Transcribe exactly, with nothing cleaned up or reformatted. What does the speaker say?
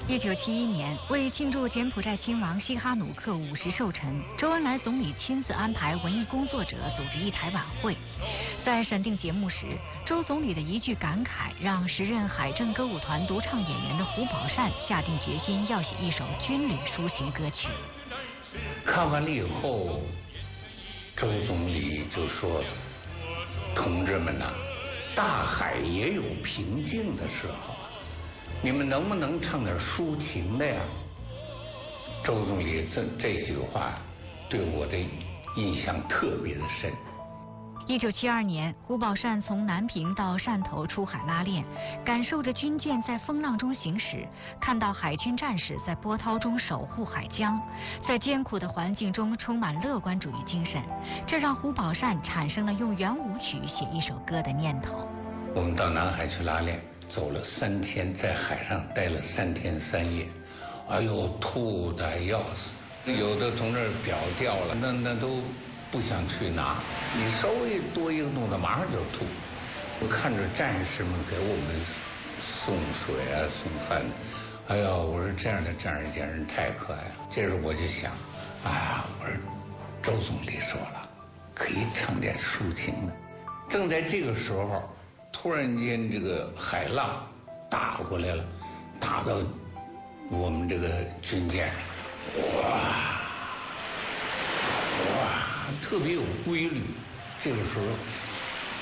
一九七一年，为庆祝柬埔寨亲王西哈努克五十寿辰，周恩来总理亲自安排文艺工作者组织一台晚会。在审定节目时，周总理的一句感慨，让时任海政歌舞团独唱演员的胡宝善下定决心要写一首军旅抒情歌曲。 看完了以后，周总理就说：“同志们呐、啊，大海也有平静的时候。”你们能不能唱点抒情的呀？周总理这这句话对我的印象特别的深。 一九七二年，胡宝善从南平到汕头出海拉练，感受着军舰在风浪中行驶，看到海军战士在波涛中守护海疆，在艰苦的环境中充满乐观主义精神，这让胡宝善产生了用圆舞曲写一首歌的念头。 我们到南海去拉练。走了三天，在海上待了三天三夜，哎呦，吐得要死！有的从这儿表掉了，那那都不想去拿。你稍微多一个动作，马上就吐。我看着战士们给我们送水啊、送饭，哎呦，我说这样的战士简直太可爱了。接着我就想，哎呀，我说周总理说了，可以唱点抒情的。正在这个时候。突然间，这个海浪打过来了，打到我们这个军舰上，哇哇，特别有规律。这个时候，